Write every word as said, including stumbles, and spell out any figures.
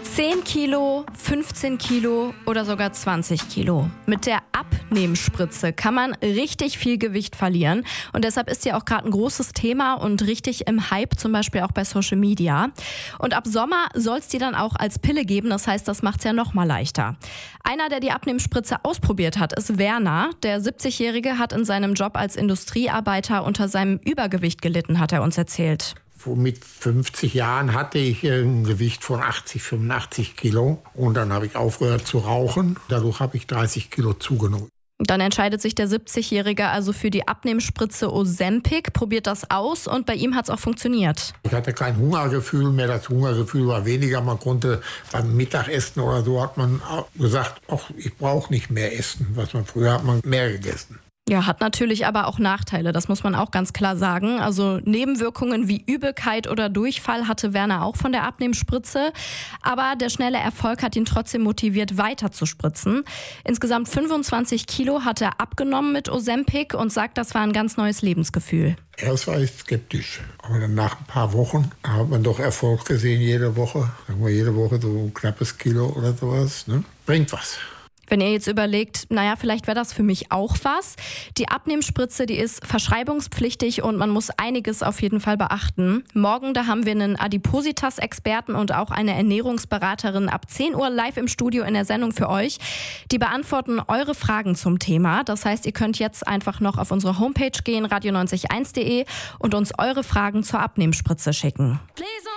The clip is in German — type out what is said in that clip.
zehn Kilo, fünfzehn Kilo oder sogar zwanzig Kilo. Mit der Abnehmspritze kann man richtig viel Gewicht verlieren. Und deshalb ist sie auch gerade ein großes Thema und richtig im Hype, zum Beispiel auch bei Social Media. Und ab Sommer soll es die dann auch als Pille geben. Das heißt, das macht es ja noch mal leichter. Einer, der die Abnehmspritze ausprobiert hat, ist Werner. Der siebzigjährige hat in seinem Job als Industriearbeiter unter seinem Übergewicht gelitten, hat er uns erzählt. Mit fünfzig Jahren hatte ich ein Gewicht von achtzig, fünfundachtzig Kilo. Und dann habe ich aufgehört zu rauchen. Dadurch habe ich dreißig Kilo zugenommen. Dann entscheidet sich der siebzigjährige also für die Abnehmspritze Ozempic, probiert das aus und bei ihm hat es auch funktioniert. Ich hatte kein Hungergefühl mehr, das Hungergefühl war weniger. Man konnte beim Mittagessen oder so hat man gesagt, ach, ich brauche nicht mehr essen. Was man früher hat man mehr gegessen. Ja, hat natürlich aber auch Nachteile, das muss man auch ganz klar sagen. Also Nebenwirkungen wie Übelkeit oder Durchfall hatte Werner auch von der Abnehmspritze. Aber der schnelle Erfolg hat ihn trotzdem motiviert, weiter zu spritzen. Insgesamt fünfundzwanzig Kilo hat er abgenommen mit Ozempic und sagt, das war ein ganz neues Lebensgefühl. Erst war ich skeptisch, aber dann nach ein paar Wochen hat man doch Erfolg gesehen jede Woche. Sagen wir jede Woche so ein knappes Kilo oder sowas. Ne? Bringt was. Wenn ihr jetzt überlegt, naja, vielleicht wäre das für mich auch was. Die Abnehmspritze, die ist verschreibungspflichtig und man muss einiges auf jeden Fall beachten. Morgen, da haben wir einen Adipositas-Experten und auch eine Ernährungsberaterin ab zehn Uhr live im Studio in der Sendung für euch. Die beantworten eure Fragen zum Thema. Das heißt, ihr könnt jetzt einfach noch auf unsere Homepage gehen, radio neunzig eins punkt de und uns eure Fragen zur Abnehmspritze schicken. Please.